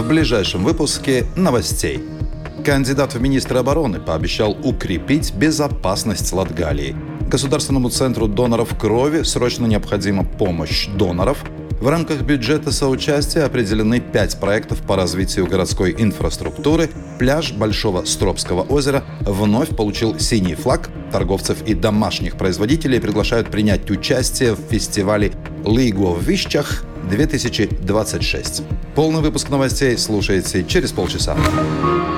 ближайшем выпуске новостей. Кандидат в министры обороны пообещал укрепить безопасность Латгалии. Государственному центру доноров крови срочно необходима помощь доноров. В рамках бюджета соучастия определены 5 проектов по развитию городской инфраструктуры. Пляж Большого Стробского озера вновь получил синий флаг. Торговцев и домашних производителей приглашают принять участие в фестивале «Лиго в Вищах» 2026. Полный выпуск новостей слушайте через полчаса.